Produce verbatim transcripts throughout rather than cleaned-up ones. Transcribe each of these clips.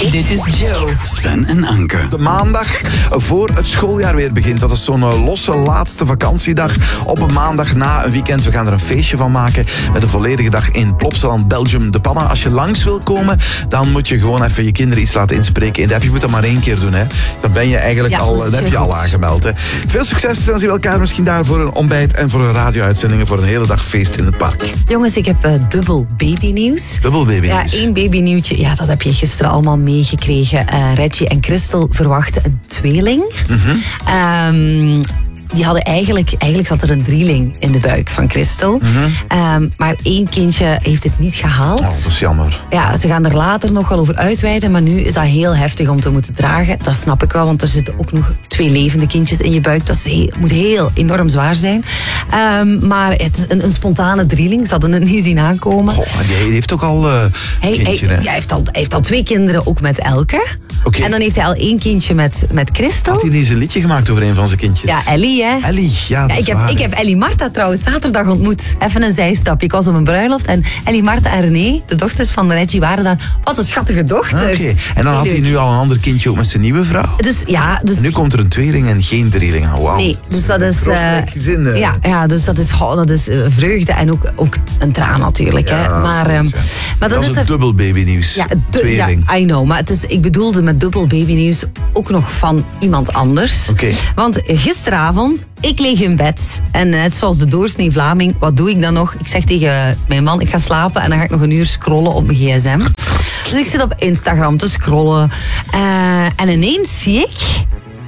Dit is Joe, Sven en Anke. De maandag voor het schooljaar weer begint. Dat is zo'n losse laatste vakantiedag op een maandag na een weekend. We gaan er een feestje van maken met een volledige dag in Plopsaland, Belgium, de Panna. Als je langs wil komen, dan moet je gewoon even je kinderen iets laten inspreken in de app. Je moet dat maar één keer doen, hè. Dan ben je eigenlijk ja, al, dan heb je al aangemeld, hè. Veel succes, dan zien we elkaar misschien daar voor een ontbijt en voor een radio-uitzending voor een hele dag feest in het park. Jongens, ik heb uh, dubbel babynieuws. Dubbel babynieuws. Ja, één babynieuwtje. Ja, dat heb je gisteren allemaal meegekregen. Uh, Reggie en Christel verwachten een tweeling. Mm-hmm. Um, die hadden eigenlijk... Eigenlijk zat er een drieling in de buik van Christel. Mm-hmm. Um, maar één kindje heeft het niet gehaald. Oh, dat is jammer. Ja, ze gaan er later nog wel over uitweiden. Maar nu is dat heel heftig om te moeten dragen. Dat snap ik wel, want er zitten ook nog twee levende kindjes in je buik. Dat is heel, moet heel enorm zwaar zijn. Um, maar het, een, een spontane drieling, ze hadden het niet zien aankomen. Goh, hij heeft ook al uh, Hij, kindje, hij, hè? ja, hij, heeft al, hij heeft al twee kinderen, ook met Elke. Okay. En dan heeft hij al één kindje met, met Christel. Had hij niet eens een liedje gemaakt over een van zijn kindjes? Ja, Ellie, hè. Ellie, ja, dat Ja, ik, is heb, waar, ik heb Ellie Marta trouwens zaterdag ontmoet. Even een zijstapje. Ik was op een bruiloft en Ellie Marta en René, de dochters van Reggie, waren daar. Wat een schattige dochters. Ah, okay. En dan had hij nu al een ander kindje ook met zijn nieuwe vrouw. Dus ja, dus... En nu komt er een tweeling en geen drieling. Wauw. Nee, dus dat is... Uh, gezin, uh. ja, ja, dus dat is, oh, dat is uh, vreugde en ook, ook een traan natuurlijk. Ja, hè. Maar, dat is, um, maar dat dat is is een er... dubbel babynieuws. Ja, du- tweeling. ja, I know. Maar het is, ik bedoelde met dubbel babynieuws ook nog van iemand anders. Okay. Want gisteravond, ik lig in bed. En net zoals de doorsnee Vlaming, wat doe ik dan nog? Ik zeg tegen mijn man, ik ga slapen en dan ga ik nog een uur scrollen op mijn gsm. Dus ik zit op Instagram te scrollen. Uh, en ineens zie ik...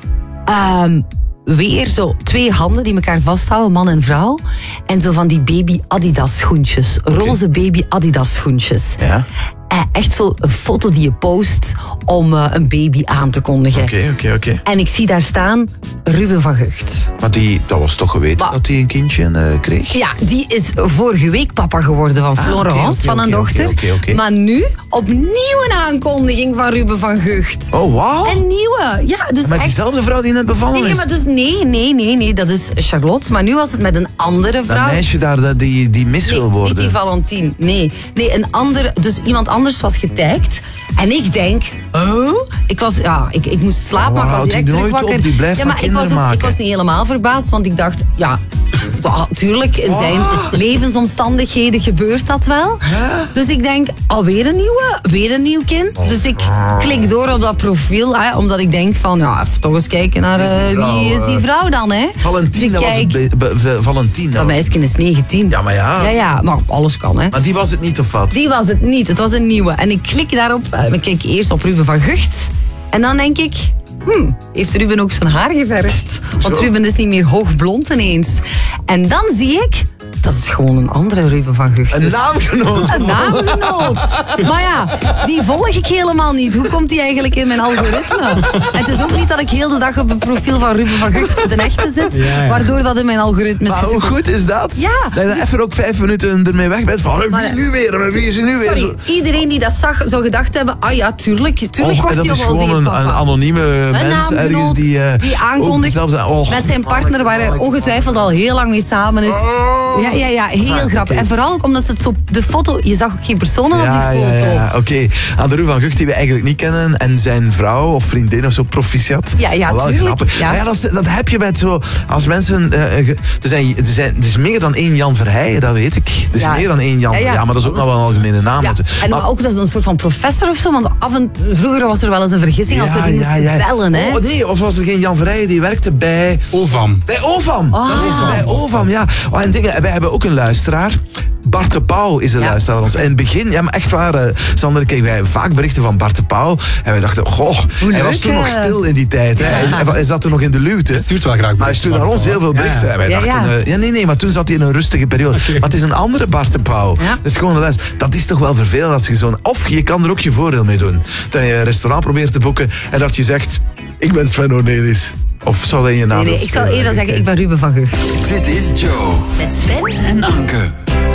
Um, weer zo twee handen die elkaar vasthouden, man en vrouw. En zo van die baby Adidas schoentjes. Okay. Roze baby Adidas schoentjes. Ja. Uh, echt zo een foto die je post om uh, een baby aan te kondigen. Oké, okay, oké, okay, oké. Okay. En ik zie daar staan Ruben van Gucht. Maar die, dat was toch geweten maar, dat hij een kindje uh, kreeg? Ja, die is vorige week papa geworden van Florence, ah, okay, okay, van een okay, dochter. Okay, okay, okay. Maar nu opnieuw een aankondiging van Ruben van Gucht. Oh, wauw. Een nieuwe. Ja, dus met echt... diezelfde vrouw die net bevallen nee, is? Maar dus, nee, nee, nee, nee, dat is Charlotte. Maar nu was het met een andere vrouw. Dat meisje daar die, die mis nee, wil worden. Niet die Valentine, nee. Nee, een ander, dus iemand anders was getagd. En ik denk, oh, ik was, ja, ik, ik moest slapen, oh, maar ik was direct terug wakker. Op, die blijft ja, maar ik was, ook, ik was niet helemaal verbaasd, want ik dacht, ja, natuurlijk, in zijn oh. levensomstandigheden gebeurt dat wel. Huh? Dus ik denk, alweer een nieuwe, weer een nieuw kind. Oh. Dus ik klik door op dat profiel, hè, omdat ik denk van, ja, even toch eens kijken naar uh, vrouw, wie is die vrouw dan, hè? Valentine, dus dat kijk, was het be- be- Valentine. Dat meisje is negentien. Ja, maar ja. Ja, ja, maar alles kan, hè. Maar die was het niet, of wat? Die was het niet, het was een nieuwe. En ik klik daarop, ik kijk eerst op Ruben van Gucht. En dan denk ik, hmm, heeft Ruben ook zijn haar geverfd? Want Ruben is niet meer hoogblond ineens. En dan zie ik, dat is gewoon een andere Ruben van Gucht. Een naamgenoot. Een naamgenoot. Maar ja, die volg ik helemaal niet. Hoe komt die eigenlijk in mijn algoritme? Het is ook niet dat ik heel de dag op het profiel van Ruben van Gucht de echte zit, ja, ja. waardoor dat in mijn algoritme is. Maar hoe goed is dat? Ja. Dat je even ook vijf minuten ermee weg bent van, wie nu weer, wie is er nu weer? Sorry, iedereen die dat zag, zou gedacht hebben, ah ja, tuurlijk, tuurlijk oh, wordt hij dat is al gewoon weer een, papa. een anonieme mens ergens die... Uh, die aankondigt zelfs, oh, met zijn partner, waar hij ongetwijfeld al heel lang mee samen is. Oh. Ja, ja, ja, heel ah, grappig. Okay. En vooral omdat het zo, de foto, je zag ook geen personen ja, op die foto. Ja, ja. Oké. Okay. Aan de Ruben van Gucht die we eigenlijk niet kennen en zijn vrouw of vriendin of zo, proficiat. Ja, ja, wel tuurlijk. Ja. Ja, dat, dat heb je met zo, als mensen, uh, er, zijn, er, zijn, er is meer dan één Jan Verheijen, dat weet ik. Er is ja. meer dan één Jan Verheijen, ja, ja. ja, maar dat is ook nog wel een algemene naam. Ja. En maar, maar ook dat is een soort van professor of zo, want af en vroeger was er wel eens een vergissing ja, als we die moesten ja, ja. bellen. Hè? Oh nee, of was er geen Jan Verheijen, die werkte bij... Ovam. Bij Ovam, oh. dat is bij Ovam, ja. Oh, en dingen, wij hebben ook een luisteraar. Bart de Pauw is een ja. luisteraar van ons. En in het begin, ja, maar echt waar, uh, Sander, kregen wij vaak berichten van Bart de Pauw. En wij dachten, goh, Hoe hij leuk, was toen uh... nog stil in die tijd. Hè. Ja. Hij, hij zat toen nog in de luwte. Hij stuurt wel graag berichten. Maar hij stuurde naar ons heel veel berichten. Ja, ja. En wij dachten, ja, ja. Uh, ja, nee, nee, maar toen zat hij in een rustige periode. Okay. Maar het is een andere Bart de Pauw. Ja. Dat is gewoon een les. Dat is toch wel vervelend als je zo'n... Of je kan er ook je voordeel mee doen. Dat je een restaurant probeert te boeken en dat je zegt, ik ben Sven Ornelis. Of zou dat in je naam? Nee, nee, ik zou eerder zeggen, ik ben Ruben van Gucht. Dit is Joe. Met Sven en Anke.